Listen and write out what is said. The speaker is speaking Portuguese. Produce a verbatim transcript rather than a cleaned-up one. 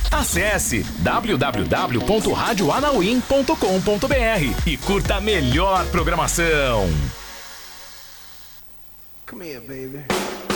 Acesse w w w ponto rádio anauim ponto com ponto b r e curta a melhor programação. Come here, baby.